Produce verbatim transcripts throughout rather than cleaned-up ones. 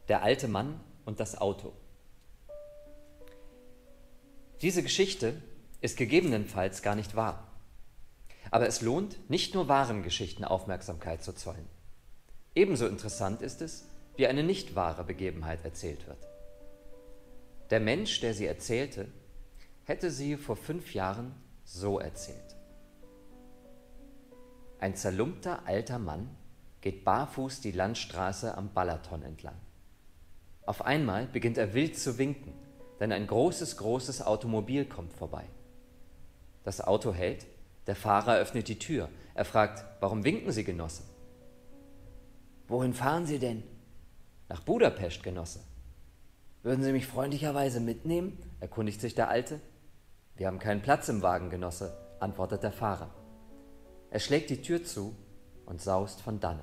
Der alte Mann und das Auto. Diese Geschichte ist gegebenenfalls gar nicht wahr. Aber es lohnt, nicht nur wahren Geschichten Aufmerksamkeit zu zollen. Ebenso interessant ist es, wie eine nicht wahre Begebenheit erzählt wird. Der Mensch, der sie erzählte, hätte sie vor fünf Jahren so erzählt. Ein zerlumpter alter Mann geht barfuß die Landstraße am Balaton entlang. Auf einmal beginnt er wild zu winken, denn ein großes, großes Automobil kommt vorbei. Das Auto hält, der Fahrer öffnet die Tür. Er fragt: Warum winken Sie, Genosse? Wohin fahren Sie denn? Nach Budapest, Genosse. Würden Sie mich freundlicherweise mitnehmen? Erkundigt sich der Alte. Wir haben keinen Platz im Wagen, Genosse, antwortet der Fahrer. Er schlägt die Tür zu und saust von dannen.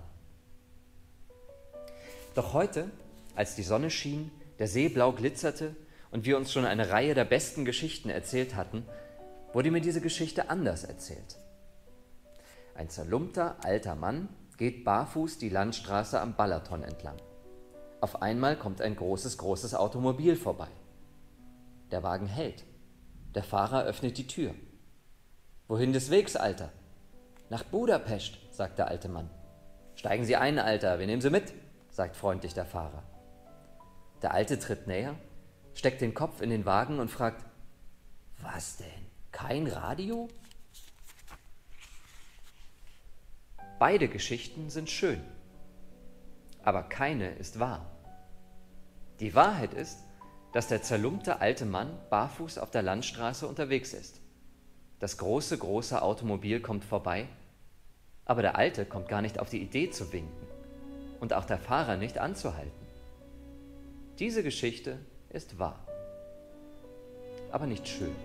Doch heute, als die Sonne schien, der See blau glitzerte und wir uns schon eine Reihe der besten Geschichten erzählt hatten, wurde mir diese Geschichte anders erzählt. Ein zerlumpter alter Mann geht barfuß die Landstraße am Balaton entlang. Auf einmal kommt ein großes, großes Automobil vorbei. Der Wagen hält. Der Fahrer öffnet die Tür. Wohin des Wegs, Alter? Nach Budapest, sagt der alte Mann. Steigen Sie ein, Alter, wir nehmen Sie mit, sagt freundlich der Fahrer. Der Alte tritt näher, steckt den Kopf in den Wagen und fragt: Was denn? Kein Radio? Beide Geschichten sind schön, aber keine ist wahr. Die Wahrheit ist, dass der zerlumpte alte Mann barfuß auf der Landstraße unterwegs ist. Das große, große Automobil kommt vorbei, aber der Alte kommt gar nicht auf die Idee zu winken und auch der Fahrer nicht anzuhalten. Diese Geschichte ist wahr, aber nicht schön.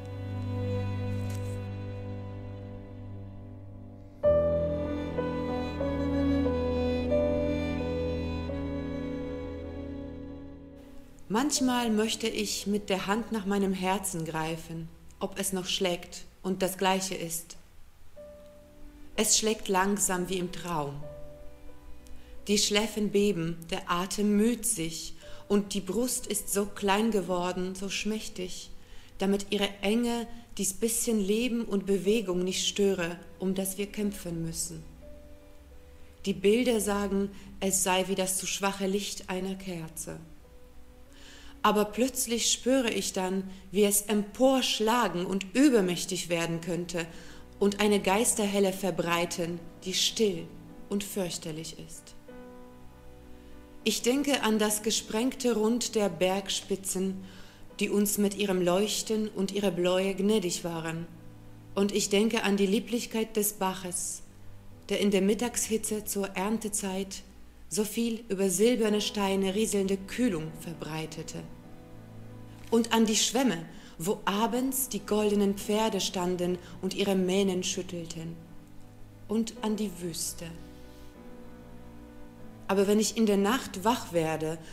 Manchmal möchte ich mit der Hand nach meinem Herzen greifen, ob es noch schlägt und das Gleiche ist. Es schlägt langsam wie im Traum. Die Schläfen beben, der Atem müht sich und die Brust ist so klein geworden, so schmächtig, damit ihre Enge dies bisschen Leben und Bewegung nicht störe, um das wir kämpfen müssen. Die Bilder sagen, es sei wie das zu schwache Licht einer Kerze. Aber plötzlich spüre ich dann, wie es emporschlagen und übermächtig werden könnte und eine Geisterhelle verbreiten, die still und fürchterlich ist. Ich denke an das gesprengte Rund der Bergspitzen, die uns mit ihrem Leuchten und ihrer Bläue gnädig waren. Und ich denke an die Lieblichkeit des Baches, der in der Mittagshitze zur Erntezeit so viel über silberne Steine rieselnde Kühlung verbreitete. Und an die Schwämme, wo abends die goldenen Pferde standen und ihre Mähnen schüttelten. Und an die Wüste. Aber wenn ich in der Nacht wach werde